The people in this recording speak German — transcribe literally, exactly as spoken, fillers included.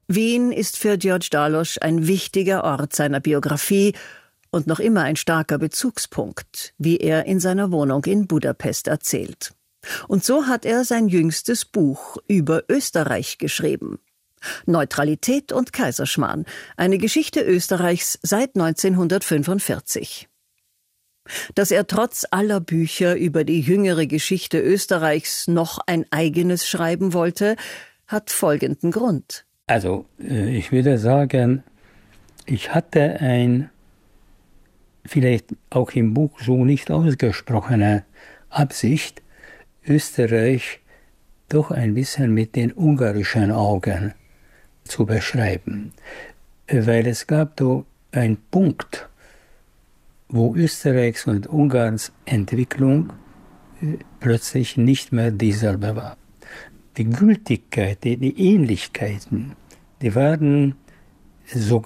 Wien ist für George Dalosch ein wichtiger Ort seiner Biografie und noch immer ein starker Bezugspunkt, wie er in seiner Wohnung in Budapest erzählt. Und so hat er sein jüngstes Buch über Österreich geschrieben. Neutralität und Kaiserschmarrn, eine Geschichte Österreichs seit neunzehnhundertfünfundvierzig. Dass er trotz aller Bücher über die jüngere Geschichte Österreichs noch ein eigenes schreiben wollte, hat folgenden Grund. Also, ich würde sagen, ich hatte ein, vielleicht auch im Buch so nicht ausgesprochene Absicht, Österreich doch ein bisschen mit den ungarischen Augen zu beschreiben. Weil es gab da einen Punkt, wo Österreichs und Ungarns Entwicklung plötzlich nicht mehr dieselbe war. Die Gültigkeit, die, die Ähnlichkeiten, die waren sogar